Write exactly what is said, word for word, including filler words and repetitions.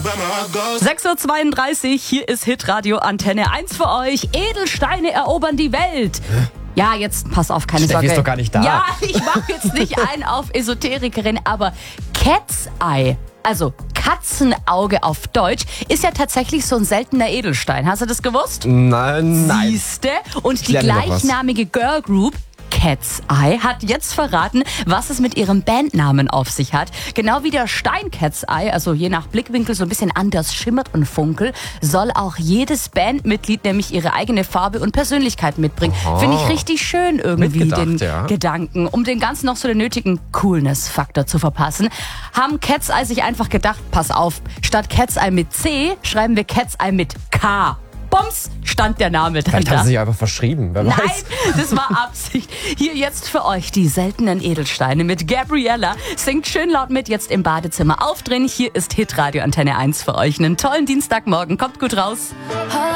sechs Uhr zweiunddreißig, hier ist Hitradio Antenne eins für euch. Edelsteine erobern die Welt. Ja, jetzt pass auf, keine Steffi Sorge. ist doch gar nicht da. Ja, ich mache jetzt nicht ein auf Esoterikerin, aber Cat's Eye, also Katzenauge auf Deutsch, ist ja tatsächlich so ein seltener Edelstein. Hast du das gewusst? Nein, nein. Siehste? Und die Ich lerne noch was. gleichnamige Girl Group Cat's Eye hat jetzt verraten, was es mit ihrem Bandnamen auf sich hat. Genau wie der Stein Cat's Eye, also je nach Blickwinkel so ein bisschen anders schimmert und funkelt, soll auch jedes Bandmitglied nämlich ihre eigene Farbe und Persönlichkeit mitbringen. Aha. Finde ich richtig schön irgendwie, Mitgedacht, den ja. Gedanken. Um den Ganzen noch so den nötigen Coolness-Faktor zu verpassen, haben Cat's Eye sich einfach gedacht, pass auf, statt Cat's Eye mit C, schreiben wir Cat's Eye mit K. Bums, stand der Name dann Vielleicht da. haben sie sich einfach verschrieben, wer Nein, weiß. das war Absicht. Hier jetzt für euch die seltenen Edelsteine mit Gabriella. Singt schön laut mit, jetzt im Badezimmer aufdrehen. Hier ist Hitradio Antenne eins für euch. Einen tollen Dienstagmorgen. Kommt gut raus.